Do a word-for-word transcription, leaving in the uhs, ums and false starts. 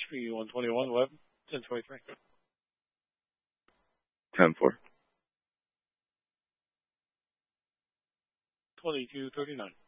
H P one twenty-one Web ten twenty-three. ten four. twenty-two thirty-nine.